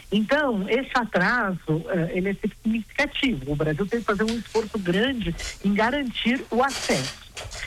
Então, esse atraso, ele é significativo. O Brasil tem que fazer um esforço grande em garantir o acesso.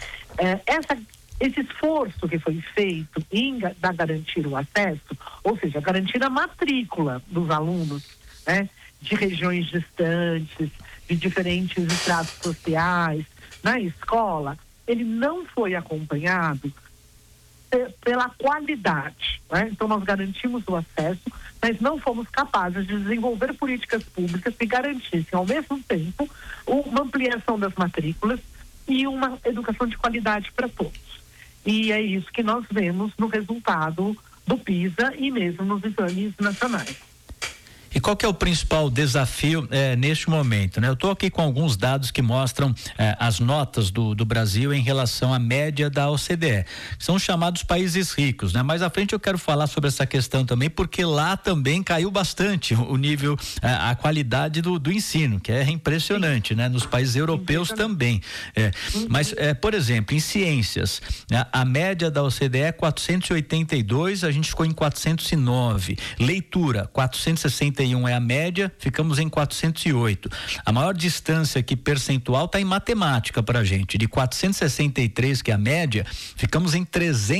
Esse esforço que foi feito em garantir o acesso, ou seja, garantir a matrícula dos alunos, né, de regiões distantes, de diferentes estratos sociais, na escola, ele não foi acompanhado pela qualidade, né? Então nós garantimos o acesso, mas não fomos capazes de desenvolver políticas públicas que garantissem ao mesmo tempo uma ampliação das matrículas e uma educação de qualidade para todos. E é isso que nós vemos no resultado do PISA e mesmo nos exames nacionais. E qual que é o principal desafio neste momento, né? Eu estou aqui com alguns dados que mostram as notas do Brasil em relação à média da OCDE. São chamados países ricos, né? Mais à frente eu quero falar sobre essa questão também, porque lá também caiu bastante o nível, a qualidade do ensino, que é impressionante, né? Nos países europeus também. Mas, por exemplo, em ciências, né? A média da OCDE é 482, a gente ficou em 409. Leitura, 461 é a média, ficamos em 408. A maior distância aqui percentual está em matemática pra gente, de 463, que é a média, ficamos em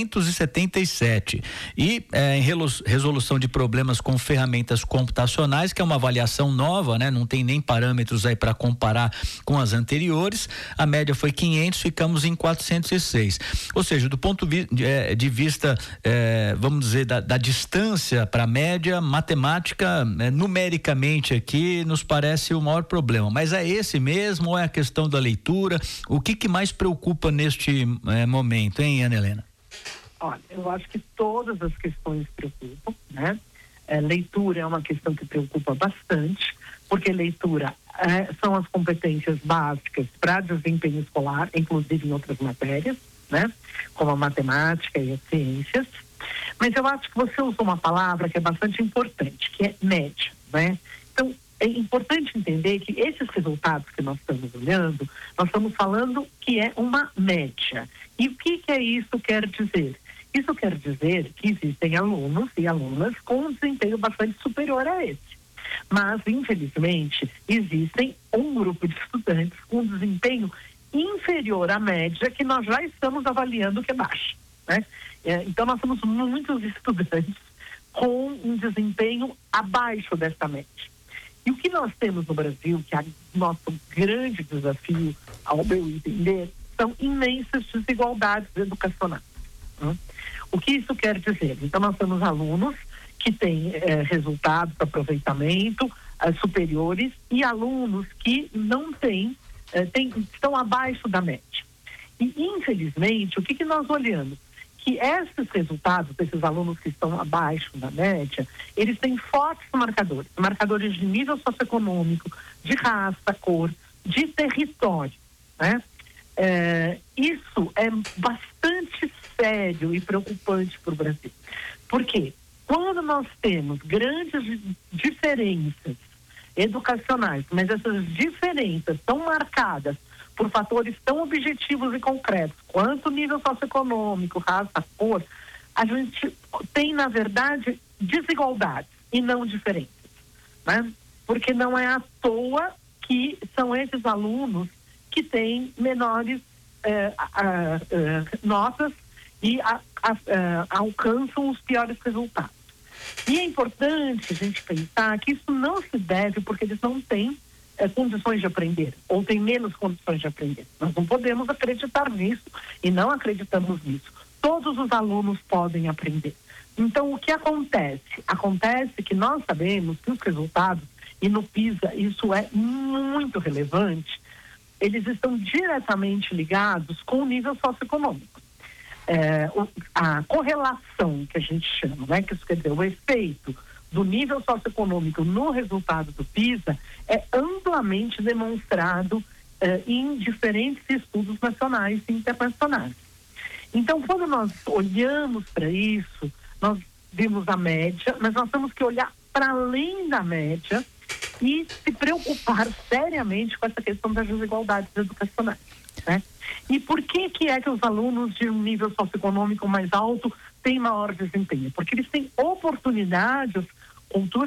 377. E em resolução de problemas com ferramentas computacionais, que é uma avaliação nova, né? Não tem nem parâmetros aí para comparar com as anteriores, a média foi 500, ficamos em 406. Ou seja, do ponto de vista, vamos dizer, da distância para a média, matemática, numericamente aqui nos parece o maior problema, mas é esse mesmo ou é a questão da leitura? O que mais preocupa neste momento, hein, Ana Helena? Olha, eu acho que todas as questões preocupam, né? Leitura é uma questão que preocupa bastante, porque leitura são as competências básicas para desempenho escolar, inclusive em outras matérias, né? Como a matemática e as ciências. Mas eu acho que você usou uma palavra que é bastante importante, que é média, né? Então, é importante entender que esses resultados que nós estamos olhando, nós estamos falando que é uma média. E o que isso quer dizer? Isso quer dizer que existem alunos e alunas com um desempenho bastante superior a esse. Mas, infelizmente, existem um grupo de estudantes com um desempenho inferior à média que nós já estamos avaliando que é baixo, né? Então nós temos muitos estudantes com um desempenho abaixo dessa média. E o que nós temos no Brasil, que é nosso grande desafio, ao meu entender, são imensas desigualdades educacionais. O que isso quer dizer? Então nós temos alunos que têm resultados, aproveitamento superiores e alunos que não têm, estão abaixo da média. E infelizmente, o que nós olhamos? Que esses resultados desses alunos que estão abaixo da média, eles têm fortes marcadores de nível socioeconômico, de raça, cor, de território, né? Isso é bastante sério e preocupante para o Brasil. Por quê? Quando nós temos grandes diferenças educacionais, mas essas diferenças estão marcadas por fatores tão objetivos e concretos quanto nível socioeconômico, raça, cor, a gente tem, na verdade, desigualdades e não diferenças, né? Porque não é à toa que são esses alunos que têm menores notas e alcançam os piores resultados. E é importante a gente pensar que isso não se deve porque eles não têm condições de aprender, ou têm menos condições de aprender. Nós não podemos acreditar nisso e não acreditamos nisso. Todos os alunos podem aprender. Então, o que acontece? Acontece que nós sabemos que os resultados, e no PISA isso é muito relevante, eles estão diretamente ligados com o nível socioeconômico. A correlação que a gente chama, né, que isso quer dizer, o efeito do nível socioeconômico no resultado do PISA é amplamente demonstrado em diferentes estudos nacionais e internacionais. Então, quando nós olhamos para isso, nós vimos a média, mas nós temos que olhar para além da média e se preocupar seriamente com essa questão das desigualdades educacionais, né? E por que é que os alunos de um nível socioeconômico mais alto têm maior desempenho? Porque eles têm oportunidades culturais